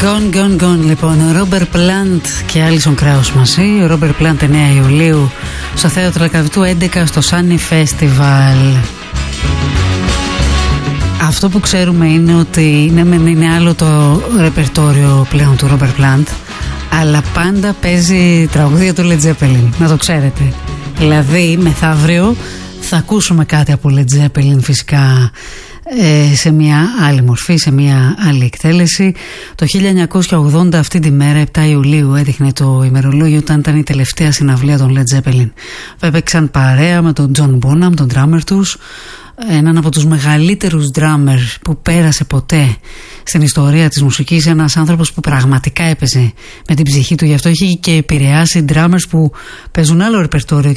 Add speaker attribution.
Speaker 1: Gone, λοιπόν, ο Ρόμπερ Πλάντ και Άλισον Κράους μαζί. Ο Ρόμπερ Πλάντ 9 Ιουλίου στο Θέατρο Λακαβητού 11 στο Sunny Festival. Αυτό που ξέρουμε είναι ότι είναι άλλο το ρεπερτόριο πλέον του Ρόμπερ Πλάντ, αλλά πάντα παίζει τραγουδία του Led Zeppelin, να το ξέρετε. Δηλαδή μεθαύριο θα ακούσουμε κάτι από Led Zeppelin, φυσικά σε μια άλλη μορφή, σε μια άλλη εκτέλεση. Το 1980 αυτή τη μέρα, 7 Ιουλίου, έδειχνε το ημερολόγιο, όταν ήταν η τελευταία συναυλία των Led Zeppelin. Έπαιξαν παρέα με τον John Bonham, τον drummer τους, έναν από τους μεγαλύτερους drummer που πέρασε ποτέ στην ιστορία της μουσικής, ένας άνθρωπος που πραγματικά έπαιζε με την ψυχή του, γι' αυτό έχει και επηρεάσει drummers που παίζουν άλλο ρεπερτόριο